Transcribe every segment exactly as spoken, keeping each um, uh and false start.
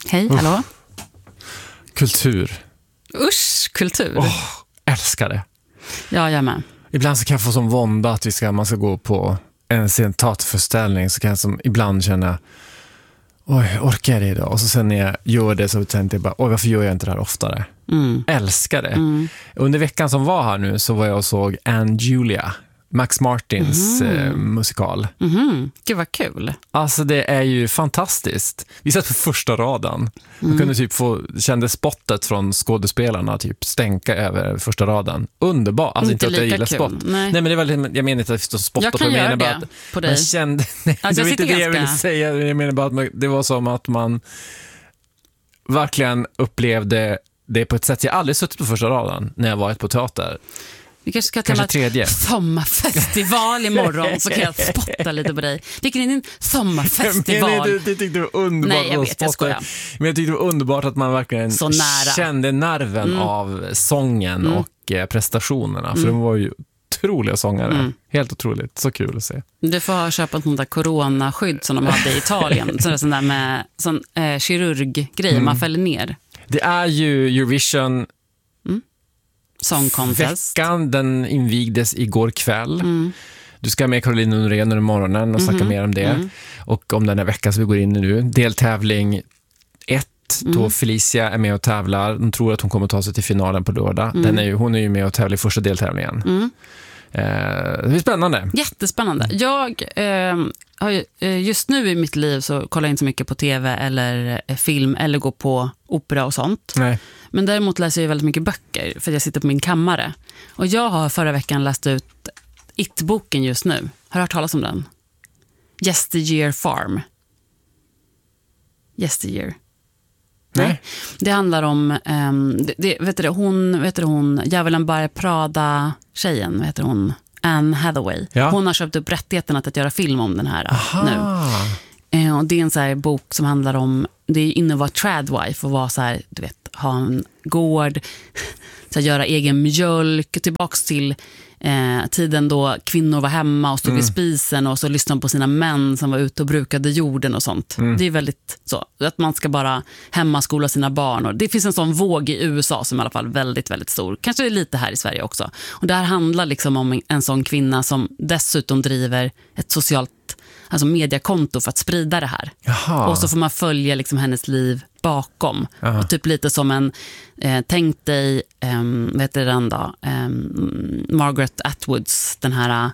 Hej, hallå. Uh. Kultur. Usch, kultur. Oh, älskar det. Ja, jag med. Ibland så kan jag få som vånda att vi ska, man ska gå på en sen teaterföreställning, så kan jag som ibland känna, oj, orkar jag det idag? Och så sen när jag gör det så tänkte jag bara, oj, varför gör jag inte det här oftare? Mm. Älskar det. Mm. Mm. Under veckan som var här nu så var jag och såg Anne Julia, Max Martins mm. eh, musikal. Mm. Gud vad kul. Alltså det är ju fantastiskt. Vi satt på första raden. Man mm. kunde typ få, kände spottet från skådespelarna typ stänka över första raden. Underbart. Alltså inte, inte att jag gillar kul. Spott. Nej. Nej, men det var, jag menar inte att det spottar jag kan på göra mig. Det på dig. Man kände, nej, alltså, det var inte det ganska... jag ville säga. Jag menar bara att man, det var som att man verkligen upplevde det på ett sätt. Jag aldrig suttit på första raden när jag varit på teater. Vi kanske ska kanske ta tredje. sommarfestival imorgon, så kan jag spotta lite på dig. Vilken är din sommarfestival? Men det, det tyckte det var underbart. Nej, jag vet, jag skojar. Men jag tyckte det var underbart att man verkligen så nära. Kände nerven mm. av sången mm. och eh, prestationerna. För mm. de var ju otroliga sångare. Mm. Helt otroligt. Så kul att se. Du får köpa ett sånt där coronaskydd som de hade i Italien. Så sån där med sån eh, kirurggrej, mm. man fäller ner. Det är ju Eurovision mm. Song Contest. Veckan, den invigdes igår kväll. Mm. Du ska med Caroline Nordgren i morgonen och snacka mm-hmm. mer om det. Mm. Och om den här veckan som vi går in i nu. Deltävling ett, mm. då Felicia är med och tävlar. De tror att hon kommer ta sig till finalen på lördag. Mm. Den är ju, hon är ju med och tävlar i första deltävlingen. Mm. Eh, det är spännande. Jättespännande. Jag eh, har ju, just nu i mitt liv så kollar jag inte så mycket på tv eller eh, film eller går på opera och sånt. Nej. Men däremot läser jag väldigt mycket böcker för att jag sitter på min kammare. Och jag har förra veckan läst ut It-boken just nu. Har du hört talas om den? Yesteryear Farm. Yesteryear. Nej. Nej. Det handlar om um, det, det, vet du, hon, vet du, hon Djävulen bär Prada tjejen, vet du, hon Anne Hathaway. Ja. Hon har köpt upp rättigheterna att göra film om den här Aha. nu. Eh, och det är en så här bok som handlar om, det är inne att vara tradwife och vara så här, du vet, ha en gård, så här, göra egen mjölk, tillbaks till eh, tiden då kvinnor var hemma och stod mm. vid spisen och så lyssnade på sina män som var ute och brukade jorden och sånt. Mm. Det är väldigt så, att man ska bara hemmaskola sina barn. Och det finns en sån våg i U S A som i alla fall är väldigt, väldigt stor. Kanske är lite här i Sverige också. Och det här handlar liksom om en, en sån kvinna som dessutom driver ett socialt, alltså mediakonto för att sprida det här. Jaha. Och så får man följa liksom hennes liv bakom. Aha. Och typ lite som en eh, tänk dig eh, vet du den då eh, Margaret Atwoods, den här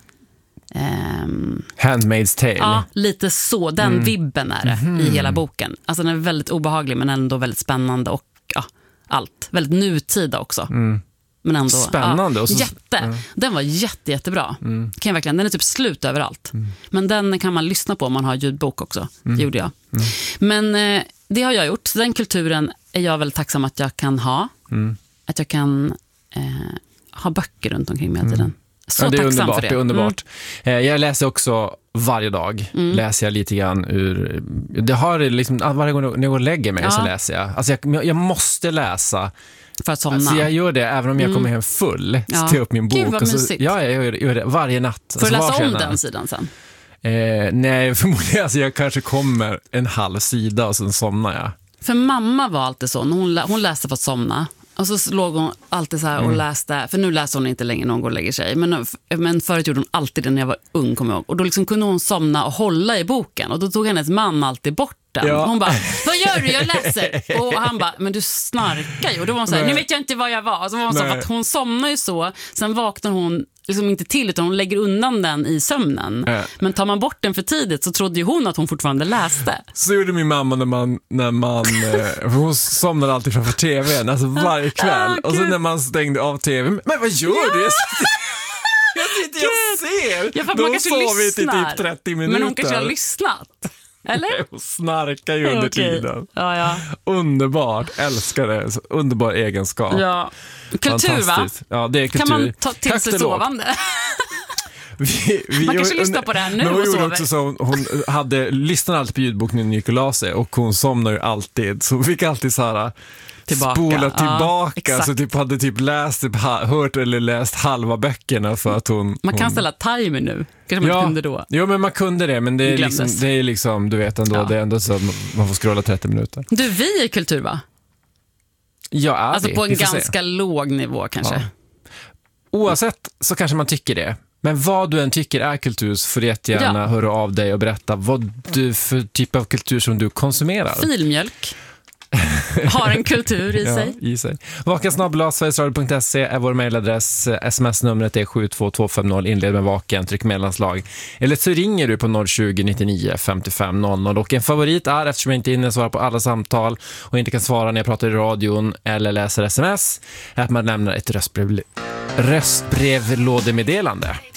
eh, Handmaid's Tale. Ja, lite så, den mm. vibben är det mm. i hela boken. Alltså den är väldigt obehaglig men ändå väldigt spännande och ja, allt, väldigt nutida också. Mm. Men ändå, spännande. Ja, och så, jätte. Mm. Den var jätte, jättebra. Mm. Kan jag verkligen, den är typ slut överallt. Mm. Men den kan man lyssna på om man har ljudbok också. Mm. Det gjorde jag. Mm. Men eh, det har jag gjort. Den kulturen är jag väldigt tacksam att jag kan ha. Mm. Att jag kan eh, ha böcker runt omkring mig hela tiden. Så ja, det är tacksam underbart, för det. det är underbart. Mm. Jag läser också varje dag. Mm. Läser jag lite grann ur... Det har liksom, varje gång jag går och lägger mig ja. så läser jag. Alltså jag, jag måste läsa... För att somna. Alltså jag gör det även om jag kommer hem full. Ja. Så tar jag upp min bok. Gud, vad och så, mysigt. ja, jag gör det, gör det varje natt. Får du alltså, läsa om jag den sidan sen? Eh, nej, förmodligen. Alltså, jag kanske kommer en halv sida och sen somnar jag. För mamma var alltid så. Hon, lä- hon läste för att somna. Och så låg hon alltid så här och mm. läste. För nu läser hon inte längre när hon går och lägger sig. Men, men förut gjorde hon alltid det när jag var ung, kommer jag ihåg. Och då liksom kunde hon somna och hålla i boken. Och då tog hennes man alltid bort den. Ja. Hon bara, vad gör du? Jag läser. Och han bara, men du snarkar ju. Och då var hon så här, nu vet jag inte vad jag var. Och så var hon så här, att hon somnar ju så. Sen vaknar hon liksom inte till utan hon lägger undan den i sömnen. Ja. Men tar man bort den för tidigt så trodde ju hon att hon fortfarande läste. Så gjorde min mamma när man, när man för hon somnade alltid framför tvn, alltså varje kväll. Ah, och så när man stängde av tvn, men vad gör ja. du? Jag sitter, jag, sitter, jag ser. Ja, för man kanske lyssnar. Typ trettio minuter. Men hon kanske har lyssnat. Eller? Hon snarkar ju under okay. tiden. Ja, ja. Underbart, älskar det. Underbar egenskap. Ja. Kultur, va? Ja, det är kultur. Kan man ta till sig sovande? vi, vi, Man kanske lyssnar på det här nu men hon och sover. Också så, hon hade lyssnat alltid på ljudbok när hon gick och la sig, och hon somnade ju alltid. Så hon fick alltid så här tillbaka. spola tillbaka. Ja, så typ hade typ läst, typ, hört eller läst halva böckerna för att hon... Man kan hon... ställa timer nu. Kanske man ja, kunde då. Jo, men man kunde det. Men det är, liksom, det är liksom, du vet ändå, ja. Det är ändå så att man får scrolla trettio minuter. Du, vi är kultur, va? Ja, är alltså vi. på en vi ganska se. låg nivå kanske. Ja. Oavsett så kanske man tycker det. Men vad du än tycker är kultur, så får du jättegärna ja. höra av dig och berätta vad du för typ av kultur som du konsumerar. Filmjölk. Har en kultur i sig. Ja, i sig. Vaken snabel-a sverigesradio punkt se är vår mejladress. Sms-numret är sju två två fem noll. Inled med vaken, tryck mellanslag. Eller så ringer du på noll tjugo, nittionio, femtiofem noll noll. Och en favorit är, eftersom jag inte hinner svara på alla samtal och inte kan svara när jag pratar i radion eller läser sms, är att man lämnar ett röstbrev, röstbrevlådemeddelande.